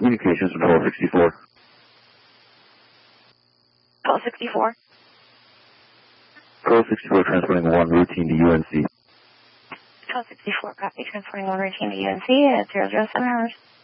communications from 1264. 1264. 1264 transporting 1 routine to UNC. 1264, copy, transporting 1 routine to UNC at 007 hours.